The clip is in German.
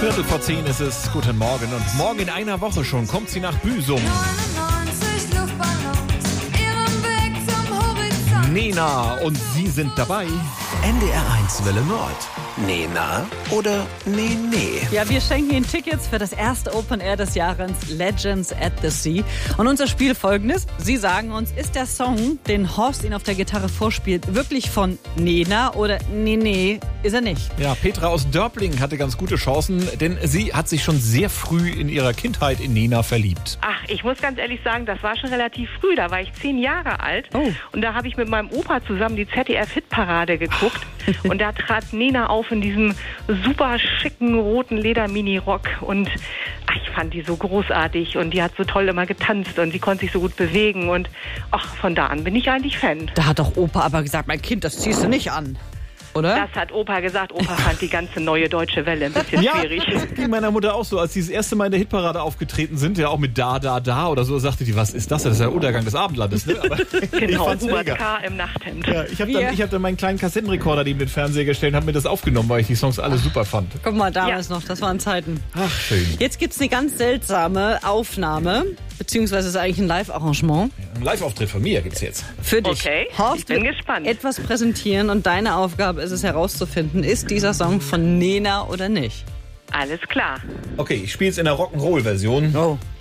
9:15 ist es. Guten Morgen. Und morgen in einer Woche schon kommt sie nach Büsum. 99 Luftballons, ihrem Weg zum Horizont. Nena und sie sind dabei. NDR1 Welle Nord. Nena oder Nee. Ja, wir schenken Ihnen Tickets für das erste Open Air des Jahres, Legends at the Sea. Und unser Spiel folgendes. Sie sagen uns, ist der Song, den Horst Ihnen auf der Gitarre vorspielt, wirklich von Nena oder Nee, ist er nicht? Ja, Petra aus Dörpling hatte ganz gute Chancen, denn sie hat sich schon sehr früh in ihrer Kindheit in Nena verliebt. Ach, ich muss ganz ehrlich sagen, das war schon relativ früh. Da war ich 10 Jahre alt. Oh. Und da habe ich mit meinem Opa zusammen die ZDF-Hitparade geguckt. Und da trat Nena auf in diesem super schicken roten Leder-Mini-Rock. Und ich fand die so großartig. Und die hat so toll immer getanzt. Und sie konnte sich so gut bewegen. Und von da an bin ich eigentlich Fan. Da hat doch Opa aber gesagt, mein Kind, das ziehst du nicht an. Oder? Das hat Opa gesagt. Opa fand die ganze neue deutsche Welle ein bisschen schwierig. Das ging meiner Mutter auch so, als sie das erste Mal in der Hitparade aufgetreten sind, ja auch mit Da oder so, sagte die, was ist das? Das ist der Untergang des Abendlandes, ne? Aber Genau, fand's Hubert mega. K. im Nachthemd. Ja, ich hab dann meinen kleinen Kassettenrekorder neben den Fernseher gestellt und habe mir das aufgenommen, weil ich die Songs alle super fand. Guck mal, damals noch, das waren Zeiten. Ach, schön. Jetzt gibt's eine ganz seltsame Aufnahme, beziehungsweise ist eigentlich ein Live-Arrangement Ein Live-Auftritt von mir gibt's jetzt. für dich. Okay, Horst ich bin wird gespannt. etwas präsentieren und deine Aufgabe ist es herauszufinden, ist dieser Song von Nena oder nicht? Alles klar. Okay, ich spiele es in der Rock'n'Roll-Version. Oh.